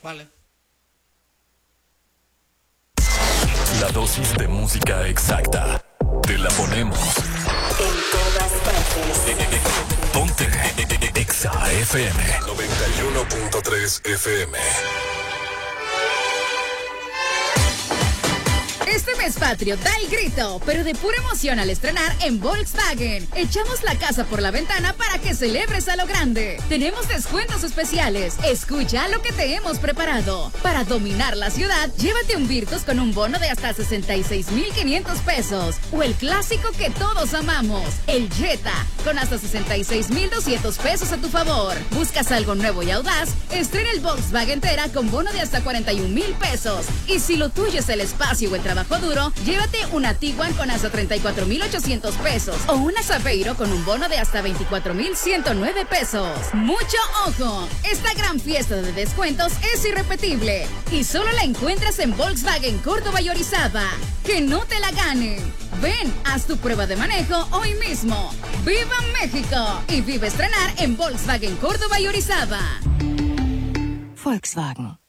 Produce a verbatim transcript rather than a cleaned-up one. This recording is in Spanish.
Vale. La dosis de música exacta. Te la ponemos. En todas partes. Ponte Exa F M noventa y uno punto tres F M. Este mes patrio da el grito, pero de pura emoción al estrenar en Volkswagen. Echamos la casa por la ventana para que celebres a lo grande. Tenemos descuentos especiales. Escucha lo que te hemos preparado. Para dominar la ciudad, llévate un Virtus con un bono de hasta sesenta y seis mil quinientos pesos. O el clásico que todos amamos, el Jetta, con hasta sesenta y seis mil doscientos pesos a tu favor. ¿Buscas algo nuevo y audaz? Estrena el Volkswagen Tera con bono de hasta cuarenta y un mil pesos. Y si lo tuyo es el espacio o el trabajo duro, llévate una Tiguan con hasta treinta y cuatro mil ochocientos pesos o una Zafeiro con un bono de hasta veinticuatro mil ciento nueve pesos. ¡Mucho ojo! Esta gran fiesta de descuentos es irrepetible y solo la encuentras en Volkswagen Córdoba y Orizaba. ¡Que no te la ganen! Ven, haz tu prueba de manejo hoy mismo. ¡Viva México! Y vive estrenar en Volkswagen Córdoba y Orizaba. Volkswagen.